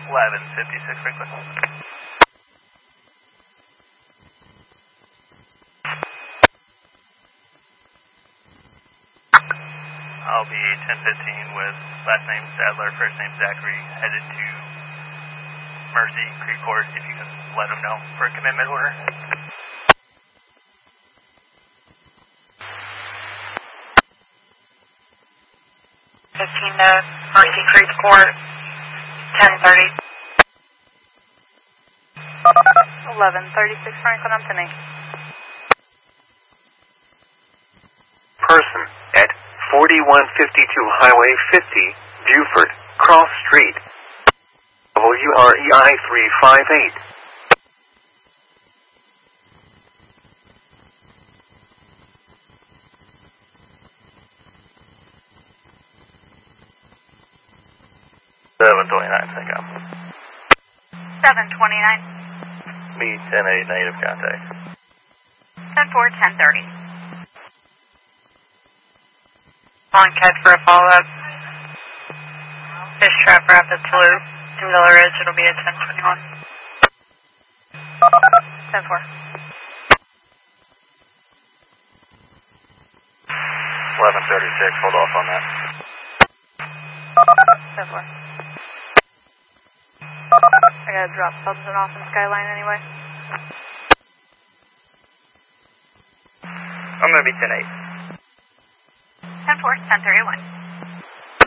1156 Franklin. I'll be 1015 with last name Sadler, first name Zachary, headed to Mercy Creek Court, if you can let them know for a commitment order. Mercy Creek Court, 1030. 1136 Franklin, I'm Penny. Person at 4152 Highway 50, Buford, Cross Street, WREI 358. Thank you. 729. Me 10-8 negative contact. 10-4, 1030. On CAD for a follow-up. Fish Trap Rapids Loop in Villa Ridge. It'll be at 1021. 10-4. 1136, hold off on that. 10-4. I gotta drop something off in Skyline anyway. I'm gonna be 10-8. 10-4, 1031.